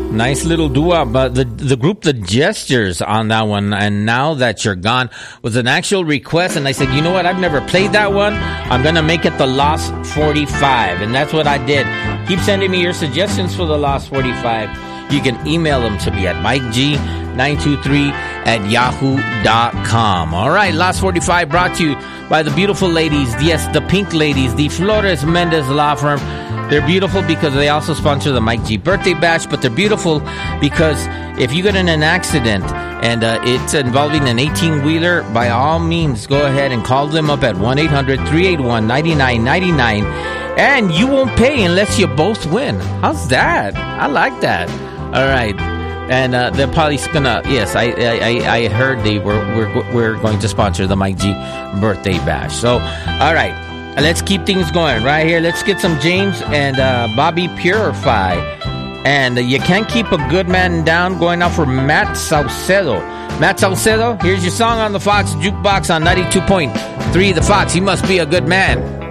Nice little doo-wop. But the group The Gestures on that one, and Now That You're Gone, was an actual request, and I said, you know what, I've never played that one. I'm going to make it the Lost 45, and that's what I did. Keep sending me your suggestions for the Lost 45. You can email them to me at MikeG923@yahoo.com. All right, Lost 45 brought to you by the beautiful ladies, yes, the Pink Ladies, the Flores Mendez Law Firm. They're beautiful because they also sponsor the Mike G Birthday Bash, but they're beautiful because if you get in an accident and it's involving an 18-wheeler, by all means, go ahead and call them up at 1-800-381-9999, and you won't pay unless you both win. How's that? I like that. All right. And they're probably gonna, yes, I heard we're going to sponsor the Mike G Birthday Bash. So, all right. Let's keep things going right here. Let's get some James and Bobby Purify. And You Can't Keep a Good Man Down, going out for Matt Saucedo. Matt Saucedo, here's your song on the Fox Jukebox on 92.3 The Fox. He must be a good man.